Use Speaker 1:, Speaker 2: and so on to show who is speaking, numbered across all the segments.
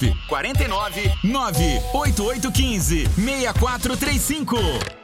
Speaker 1: 49 98815 6435.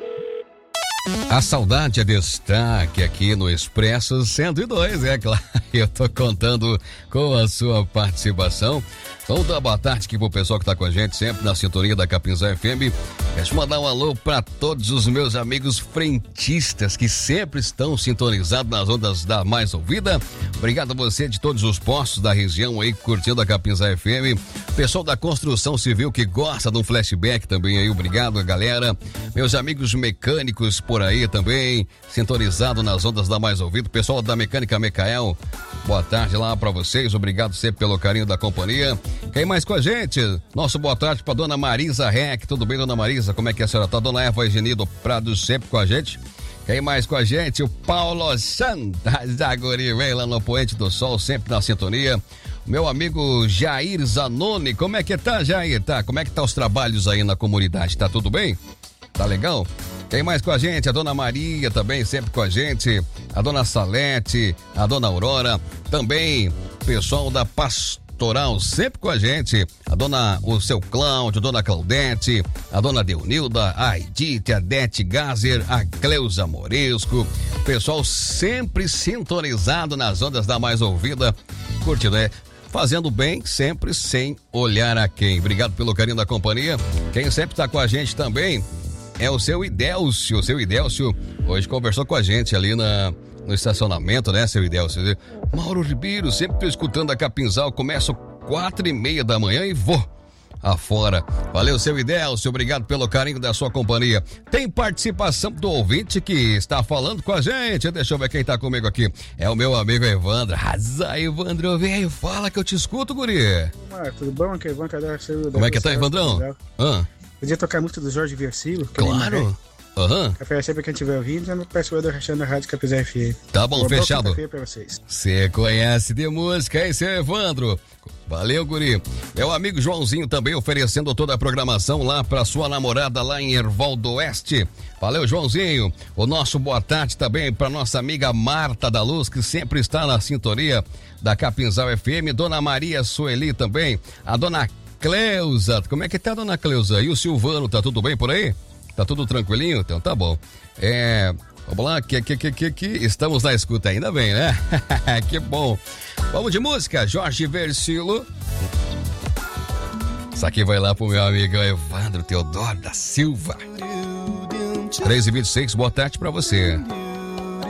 Speaker 2: A saudade é destaque aqui no Expresso 102, é claro. Eu tô contando com a sua participação. Vamos dar boa tarde aqui pro pessoal que tá com a gente sempre na sintonia da Capinzá FM. Deixa eu mandar um alô para todos os meus amigos frentistas que sempre estão sintonizados nas ondas da Mais Ouvida. Obrigado a você de todos os postos da região aí curtindo a Capinzá FM. Pessoal da construção civil que gosta de um flashback também aí, obrigado galera. Meus amigos mecânicos por aí também, sintonizado nas ondas da Mais Ouvida. Pessoal da Mecânica Mecael, boa tarde lá para vocês, obrigado sempre pelo carinho da companhia. Quem mais com a gente? Nosso boa tarde pra dona Marisa Rec. Tudo bem, dona Marisa? Como é que a senhora tá? Dona Eva Egenido Prado sempre com a gente. Quem mais com a gente? O Paulo Santa Zaguri, vem lá no Poente do Sol, sempre na sintonia. Meu amigo Jair Zanoni, como é que tá, Jair? Tá? Como é que tá os trabalhos aí na comunidade? Tá tudo bem? Tá legal? Quem mais com a gente? A dona Maria também sempre com a gente. A dona Salete, a dona Aurora, também pessoal da Pastoral sempre com a gente, o seu Cláudio, dona Claudete, a dona Deunilda, a Edith, a Dete Gazer, a Cleusa Moresco, pessoal sempre sintonizado nas ondas da Mais Ouvida, curtindo, fazendo bem sempre sem olhar a quem. Obrigado pelo carinho da companhia. Quem sempre está com a gente também é o seu Idélcio. O seu Idélcio hoje conversou com a gente ali no estacionamento, né, seu Idélcio? Mauro Ribeiro, sempre tô escutando a Capinzal, começo 4:30 da manhã e vou afora. Valeu, seu Idélcio, obrigado pelo carinho da sua companhia. Tem participação do ouvinte que está falando com a gente, deixa eu ver quem tá comigo aqui. É o meu amigo Evandro. Arrasa, Evandro, velho, fala que eu te escuto, guri.
Speaker 3: Tudo bom, aqui, Evandro?
Speaker 2: Como é que tá, Evandrão?
Speaker 3: Podia tocar muito do Jorge Versilo.
Speaker 2: Claro.
Speaker 3: Café sempre que a gente estiver ouvindo, eu não peço o rachando a Rádio Capinzá FM.
Speaker 2: Tá bom, fechado.
Speaker 3: Café pra vocês.
Speaker 2: Você conhece de música, hein, seu Evandro? Valeu, guri. Meu amigo Joãozinho também oferecendo toda a programação lá pra sua namorada lá em Erval do Oeste. Valeu, Joãozinho. O nosso boa tarde também pra nossa amiga Marta da Luz, que sempre está na sintonia da Capinzá FM. Dona Maria Sueli também. A dona Cleusa. Como é que tá, dona Cleusa? E o Silvano, tá tudo bem por aí? Tá tudo tranquilinho? Então tá bom. Vamos lá, que estamos na escuta ainda bem, né? Que bom. Vamos de música, Jorge Versilo. Isso aqui vai lá pro meu amigo Evandro Teodoro da Silva. 3:26, boa tarde pra você.